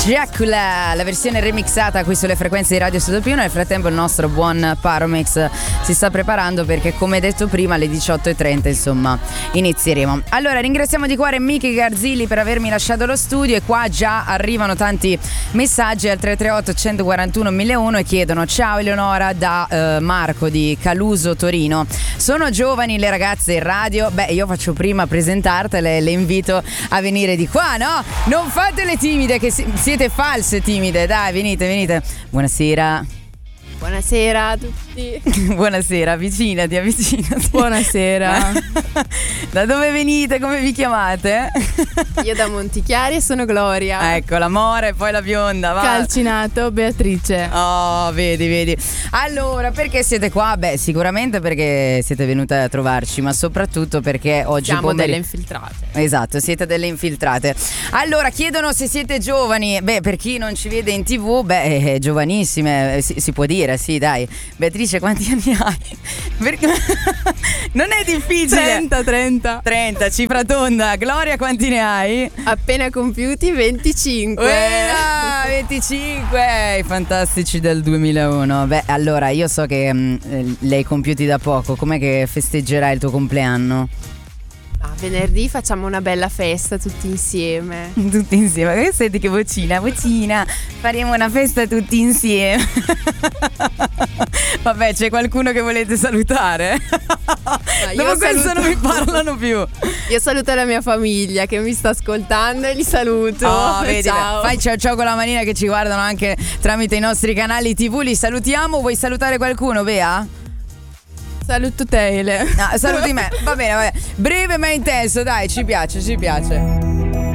Dracula, la versione remixata qui sulle frequenze di Radio Studio Pio. Nel frattempo il nostro buon Paromix si sta preparando perché, come detto prima, alle 18:30 insomma inizieremo. Allora ringraziamo di cuore Miki Garzilli per avermi lasciato lo studio, e qua già arrivano tanti messaggi al 338 141 1001 e chiedono: ciao Eleonora, da Marco di Caluso Torino, sono giovani le ragazze in radio? Beh, io faccio prima presentartele e le invito a venire di qua, no? Non fate le timide, che siete false timide, dai, venite. Buonasera. Buonasera a tutti. Buonasera, avvicinati. Buonasera. Da dove venite? Come vi chiamate? Io da Montichiari e sono Gloria. Ecco, l'amore e poi la bionda, va. Calcinato, Beatrice. Oh, vedi. Allora, perché siete qua? Beh, sicuramente perché siete venute a trovarci, ma soprattutto perché oggi siamo delle infiltrate. Esatto, siete delle infiltrate. Allora, chiedono se siete giovani. Beh, per chi non ci vede in TV, beh, giovanissime, si può dire, sì, dai. Beatrice, quanti anni hai? Perché non è difficile. 30, cifra tonda. Gloria, quanti ne hai? appena compiuti 25. 25, i fantastici del 2001. Beh, allora, io so che li hai compiuti da poco. Com'è che festeggerai il tuo compleanno? Venerdì facciamo una bella festa tutti insieme. Tutti insieme. Senti che vocina. Faremo una festa tutti insieme. Vabbè, c'è qualcuno che volete salutare? Dopo questo non mi parlano più. Io saluto la mia famiglia che mi sta ascoltando e li saluto. Vedi, ciao. Fai ciao con la manina, che ci guardano anche tramite i nostri canali TV. Li salutiamo. Vuoi salutare qualcuno, Bea? Saluto te, Ele. No, saluti me. Va bene. Breve ma intenso, dai, ci piace.